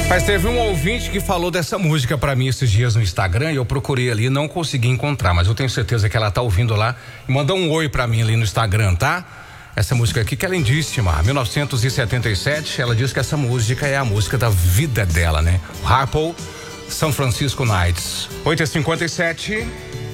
Mas teve um ouvinte que falou dessa música pra mim esses dias no Instagram e eu procurei ali, não consegui encontrar, mas eu tenho certeza que ela tá ouvindo lá e mandou um oi pra mim ali no Instagram, tá? Essa música aqui que é lindíssima, 1977, ela diz que essa música é a música da vida dela, né? Harpo, San Francisco Nights. 8h57.